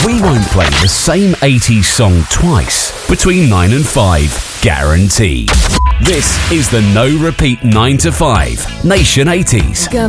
We won't play the same 80s song twice between 9 and 5, guaranteed. This is the No Repeat 9 to 5 Nation 80s. Go.